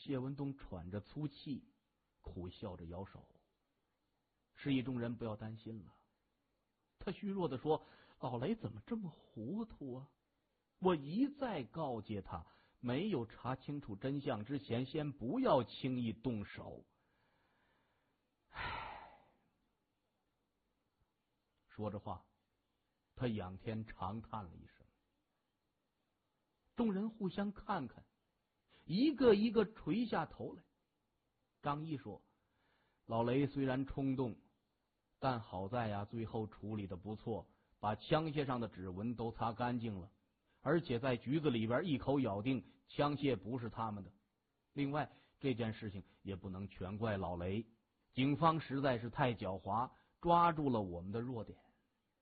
谢文东喘着粗气，苦笑着摇手，示意众人不要担心了。他虚弱地说：“老雷怎么这么糊涂啊？我一再告诫他，没有查清楚真相之前，先不要轻易动手。”唉，说着话，他仰天长叹了一声。众人互相看看，一个一个垂下头来。张毅说：“老雷虽然冲动，但好在呀，最后处理的不错，把枪械上的指纹都擦干净了，而且在局子里边一口咬定枪械不是他们的。另外，这件事情也不能全怪老雷，警方实在是太狡猾，抓住了我们的弱点。”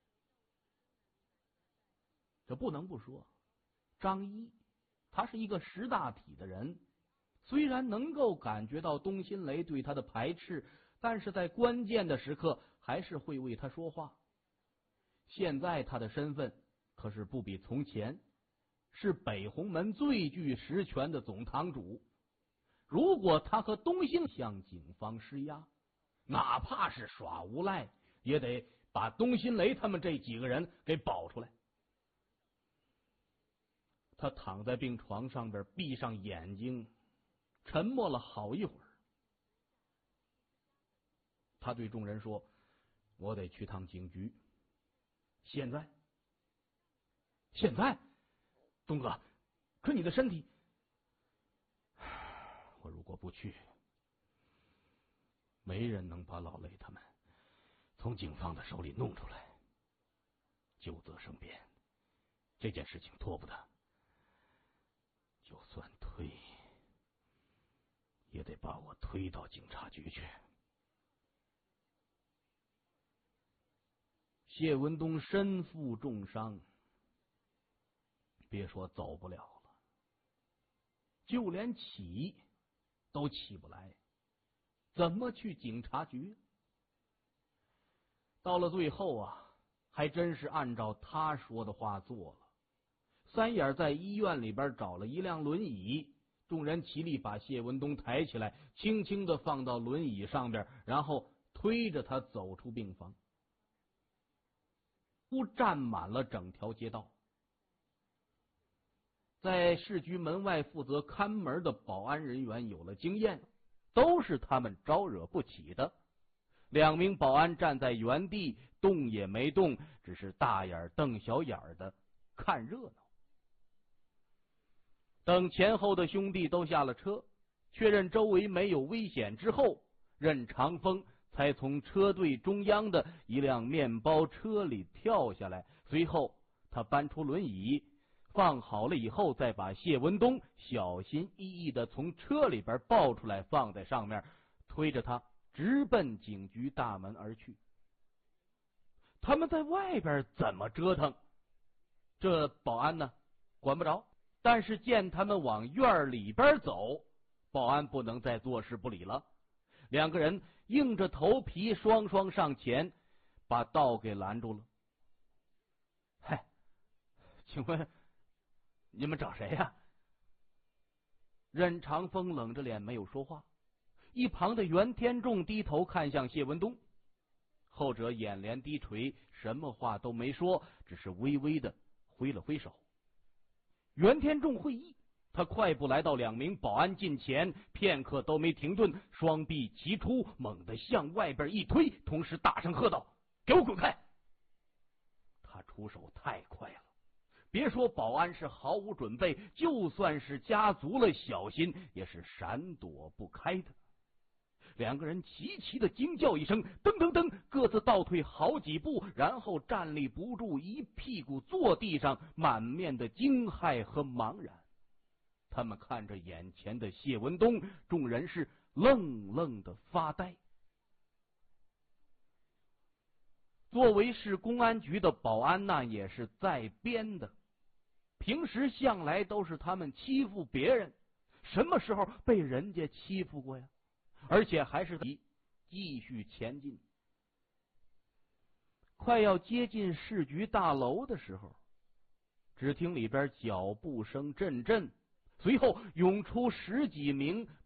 这不能不说，张一他是一个识大体的人，虽然能够感觉到东辛雷对他的排斥，但是在关键的时刻还是会为他说话。现在他的身份可是不比从前，是北红门最具实权的总堂主。如果他和东辛向警方施压，哪怕是耍无赖，也得把东辛雷他们这几个人给保出来。他躺在病床上边，闭上眼睛，沉默了好一会儿。他对众人说：“我得去趟警局。现在，东哥，可你的身体……我如果不去，没人能把老雷他们从警方的手里弄出来。旧责生变，这件事情拖不得。就算推，也得把我推到警察局去。”谢文东身负重伤，别说走不了了，就连起都起不来，怎么去警察局？到了最后啊，还真是按照他说的话做了。三眼在医院里边找了一辆轮椅，众人齐力把谢文东抬起来，轻轻地放到轮椅上边，然后推着他走出病房。都站满了整条街道，在市局门外负责看门的保安人员有了经验，都是他们招惹不起的。两名保安站在原地动也没动，只是大眼瞪小眼的看热闹。等前后的兄弟都下了车，确认周围没有危险之后，任长风才从车队中央的一辆面包车里跳下来，随后他搬出轮椅，放好了以后，再把谢文东小心翼翼地从车里边抱出来，放在上面，推着他直奔警局大门而去。他们在外边怎么折腾，这保安呢管不着，但是见他们往院里边走，保安不能再坐视不理了。两个人硬着头皮双双上前，把道给拦住了。嗨，请问你们找谁呀？任长风冷着脸没有说话，一旁的袁天仲低头看向谢文东，后者眼帘低垂，什么话都没说，只是微微的挥了挥手。袁天仲会意，他快步来到两名保安近前，片刻都没停顿，双臂齐出，猛地向外边一推，同时大声喝道：“给我滚开！”他出手太快了，别说保安是毫无准备，就算是加足了小心，也是闪躲不开的。两个人齐齐的惊叫一声，噔噔噔，各自倒退好几步，然后站立不住，一屁股坐地上，满面的惊骇和茫然。他们看着眼前的谢文东，众人是愣愣的发呆。作为市公安局的保安，那也是在编的，平时向来都是他们欺负别人，什么时候被人家欺负过呀？而且还是继续前进。快要接近市局大楼的时候，只听里边脚步声阵阵，随后涌出十几名